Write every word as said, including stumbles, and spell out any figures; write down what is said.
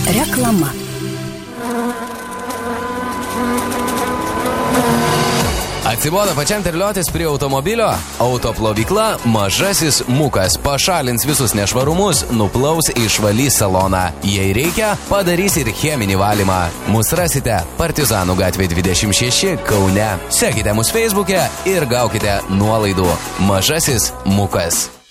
Reklama. Atsibodo pačiam terliotis prie automobilio? Autoplovykla Mažasis Mukas pašalins visus nešvarumus, nuplaus išvalys saloną. Jei reikia, padarys ir cheminį valymą. Mus rasite Partizanų gatvė dvidešimt šeši Kaune. Sekite mus Facebook'e ir gaukite nuolaidų. Mažasis Mukas.